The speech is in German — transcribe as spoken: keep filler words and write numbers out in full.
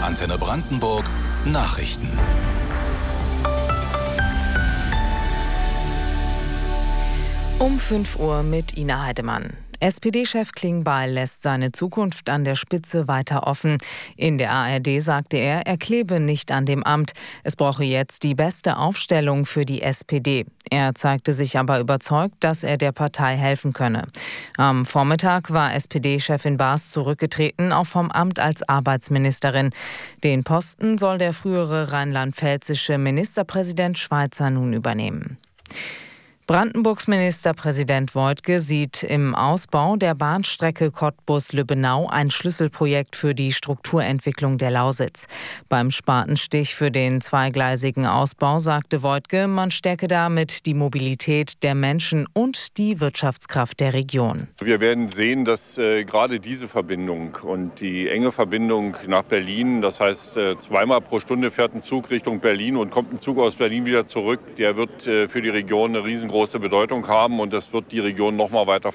Antenne Brandenburg Nachrichten. Um fünf Uhr mit Ina Heidemann. S P D-Chef Klingbeil lässt seine Zukunft an der Spitze weiter offen. In der A R D sagte er, er klebe nicht an dem Amt. Es brauche jetzt die beste Aufstellung für die S P D. Er zeigte sich aber überzeugt, dass er der Partei helfen könne. Am Vormittag war S P D-Chefin Baas zurückgetreten, auch vom Amt als Arbeitsministerin. Den Posten soll der frühere rheinland-pfälzische Ministerpräsident Schweizer nun übernehmen. Brandenburgs Ministerpräsident Woidke sieht im Ausbau der Bahnstrecke Cottbus-Lübbenau ein Schlüsselprojekt für die Strukturentwicklung der Lausitz. Beim Spatenstich für den zweigleisigen Ausbau sagte Woidke, man stärke damit die Mobilität der Menschen und die Wirtschaftskraft der Region. Wir werden sehen, dass äh, gerade diese Verbindung und die enge Verbindung nach Berlin, das heißt äh, zweimal pro Stunde fährt ein Zug Richtung Berlin und kommt ein Zug aus Berlin wieder zurück, der wird äh, für die Region eine riesengroße große Bedeutung haben und das wird die Region noch mal weiter